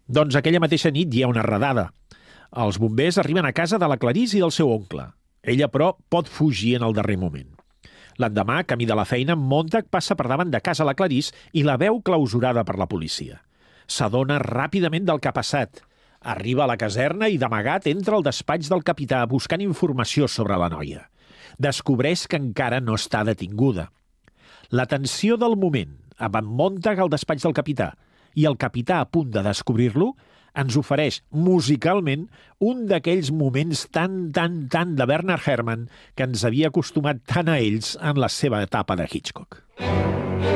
Doncs aquella mateixa nit hi ha una redada. Els bombers arriben a casa de la Clarice i del seu oncle. Ella, però, pot fugir en el darrer moment. L'endemà, camí de la feina, Montag passa per davant de casa la Clarice i la veu clausurada per la policia. S'adona ràpidament del que ha passat. Arriba a la caserna i, d'amagat, entra al despatx del capità buscant informació sobre la noia. Descobreix que encara no està detinguda. La tensió del moment, amb en Montag al despatx del capità i el capità a punt de descobrir-lo, ens ofereix musicalment un d'aquells moments tan de Bernard Herrmann que ens havia acostumat tant a ells en la seva etapa de Hitchcock.